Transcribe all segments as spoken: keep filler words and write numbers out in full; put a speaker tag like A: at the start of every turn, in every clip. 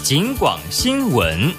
A: 警广新闻。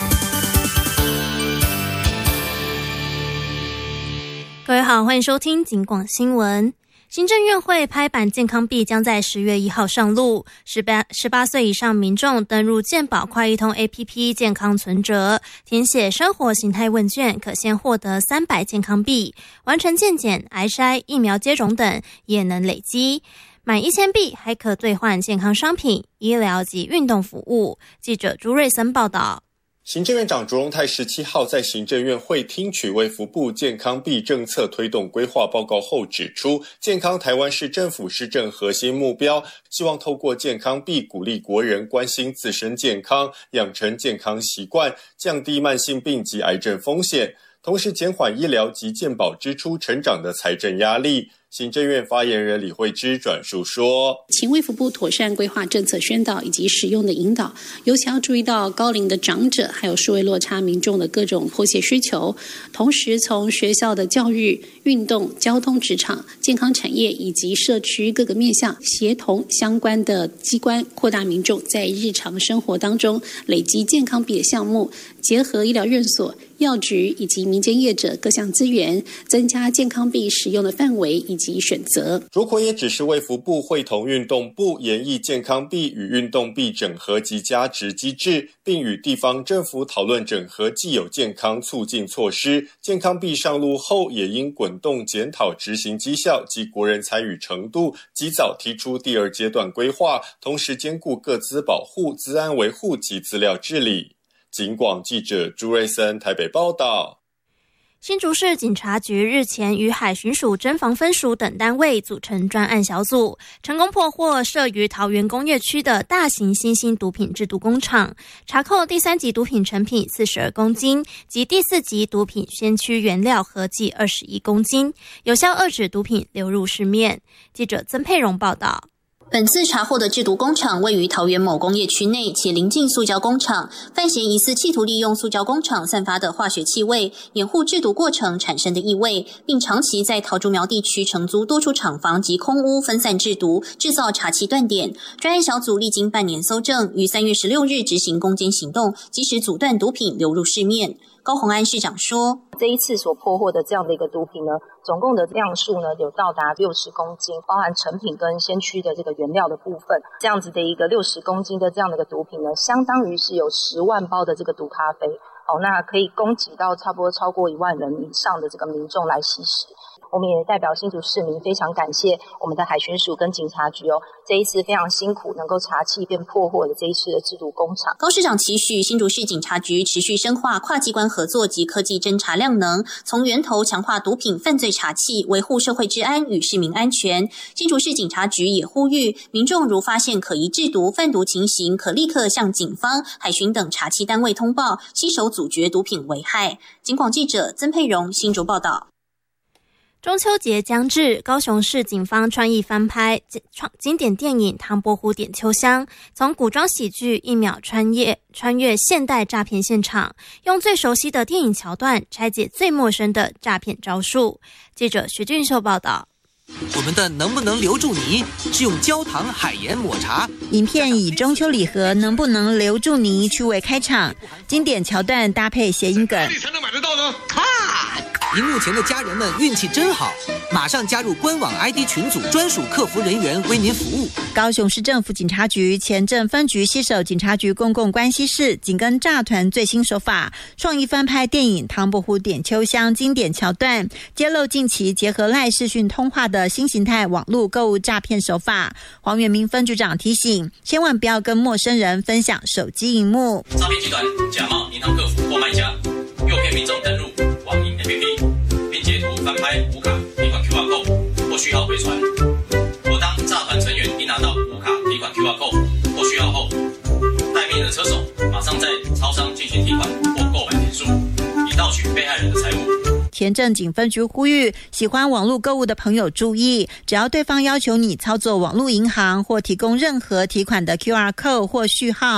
B: 各位好，欢迎收听警广新闻。行政院会拍板健康币将在十月一号上路，十八岁以上民众登入健保快易通 A P P 健康存折，填写生活形态问卷，可先获得三百健康币，完成健检、癌筛、疫苗接种等也能累积。满一千币还可兑换健康商品、医疗及运动服务。记者朱瑞森报道。
C: 行政院长卓荣泰十七号在行政院会听取卫福部健康币政策推动规划报告后指出，健康台湾是政府施政核心目标，希望透过健康币鼓励国人关心自身健康，养成健康习惯，降低慢性病及癌症风险，同时减缓医疗及健保支出成长的财政压力。行政院发言人李慧芝转述说，
D: 请卫福部妥善规划政策宣导以及使用的引导，尤其要注意到高龄的长者还有数位落差民众的各种迫切需求，同时从学校的教育、运动、交通、职场、健康产业以及社区各个面向，协同相关的机关，扩大民众在日常生活当中累积健康币的项目，结合医疗院所、药局以及民间业者各项资源，增加健康币使用的范围以及选择。
C: 卓奎也指示卫福部会同运动部研议健康币与运动币整合及加值机制，并与地方政府讨论整合既有健康促进措施。健康币上路后，也应滚动检讨执行绩效及国人参与程度，及早提出第二阶段规划，同时兼顾个资保护、资安维护及资料治理。警广记者朱瑞森台北报道。
B: 新竹市警察局日前与海巡署、侦防分署等单位组成专案小组，成功破获设于桃园工业区的大型新兴毒品制毒工厂，查扣第三级毒品成品四十二公斤及第四级毒品先驱原料合计二十一公斤，有效遏止毒品流入市面。记者曾佩蓉报道。
E: 本次查获的制毒工厂位于桃园某工业区内，且邻近塑胶工厂，犯嫌疑似企图利用塑胶工厂散发的化学气味，掩护制毒过程产生的异味，并长期在桃竹苗地区承租多处厂房及空屋分散制毒，制造查缉断点。专案小组历经半年搜证，于三月十六日执行攻坚行动，及时阻断毒品流入市面。高虹安市长说，
F: 这一次所破获的这样的一个毒品呢，总共的量数呢有到达六十公斤，包含成品跟先驱的这个原料的部分。这样子的一个六十公斤的这样的一个毒品呢，相当于是有十万包的这个毒咖啡，哦，那可以供给到差不多超过一万人以上的这个民众来吸食。我们也代表新竹市民非常感谢我们的海巡署跟警察局哦，这一次非常辛苦能够查缉并破获的这一次的制毒工厂。
E: 高市长期许新竹市警察局持续深化跨机关合作及科技侦查量能，从源头强化毒品犯罪查缉，维护社会治安与市民安全。新竹市警察局也呼吁民众如发现可疑制毒、贩毒情形，可立刻向警方、海巡等查缉单位通报，携手阻绝毒品危害。警广记者曾佩蓉新竹报道。
B: 中秋节将至，高雄市警方创意翻拍经典电影《唐伯虎点秋香》，从古装喜剧一秒穿越穿越现代诈骗现场，用最熟悉的电影桥段拆解最陌生的诈骗招数。记者徐俊秀报道。
G: 我们的能不能留住你是用焦糖海盐抹茶。
H: 影片以中秋礼盒能不能留住你趣味开场，经典桥段搭配谐音梗。
G: 哪里才能买得到呢？看，荧幕前的家人们运气真好，马上加入官网 I D 群组，专属客服人员为您服务。
H: 高雄市政府警察局前镇分局携手警察局公共关系室，紧跟诈团最新手法，创意翻拍电影《唐伯虎点秋香》经典桥段，揭露近期结合赖视讯通话的新形态网络购物诈骗手法。黄元明分局长提醒，千万不要跟陌生人分享手机荧幕。
I: 诈骗集团假冒银行客服或卖家，诱骗民众登入网银 A P P， 并截图翻拍无卡提款 Q R code 或序号回传。若当诈团成员一拿到无卡提款 Q R code 或序号后，待命的车手马上在超商进行提款或购买点数，以盗取被害人的财物。
H: 前镇警分局呼吁，喜欢网络购物的朋友注意，只要对方要求你操作网络银行或提供任何提款的 Q R code 或序号，